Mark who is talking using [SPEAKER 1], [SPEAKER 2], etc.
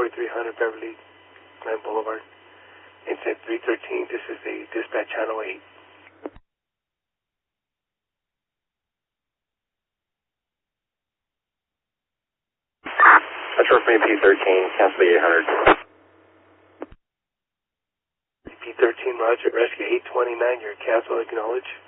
[SPEAKER 1] 4300 Beverly Glen Boulevard. Incident 313, this is the dispatch channel 8.
[SPEAKER 2] That's for me, P13, cancel the 800.
[SPEAKER 1] P13, roger, rescue 829, your cancel, acknowledge.